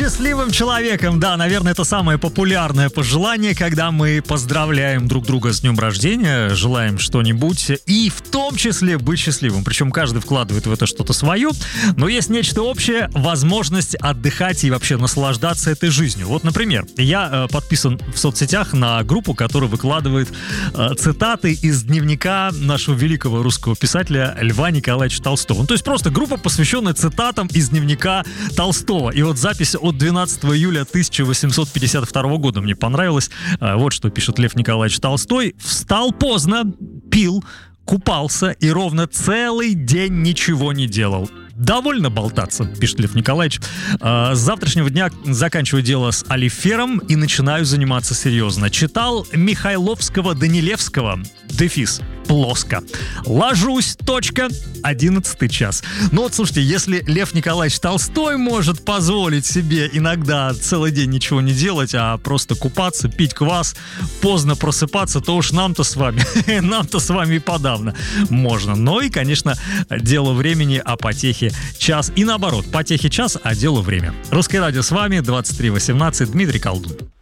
счастливым человеком. Да, наверное, это самое популярное пожелание, когда мы поздравляем друг друга с днем рождения, желаем что-нибудь, и в том числе быть счастливым. Причем каждый вкладывает в это что-то свое, но есть нечто общее — возможность отдыхать и вообще наслаждаться этой жизнью. Вот, например, я подписан в соцсетях на группу, которая выкладывает цитаты из дневника нашего великого русского писателя Льва Николаевича Толстого. Ну, то есть просто группа, посвященная цитатам из дневника Толстого. И вот запись от 12 июля 1852 года мне понравилась. Вот что пишет Лев Николаевич Толстой. «Встал поздно, пил, купался и ровно целый день ничего не делал. Довольно болтаться», пишет Лев Николаевич. «С завтрашнего дня заканчиваю дело с Алифером и начинаю заниматься серьезно. Читал Михайловского Данилевского, дефис, плоско. Ложусь, точка, 11 час». Ну вот, слушайте, если Лев Николаевич Толстой может позволить себе иногда целый день ничего не делать, а просто купаться, пить квас, поздно просыпаться, то уж нам-то с вами и подавно можно. Ну и, конечно, дело времени, а потехи час. И наоборот, потехи час, а дело время. Русское радио с вами, 23:18, Дмитрий Колдун.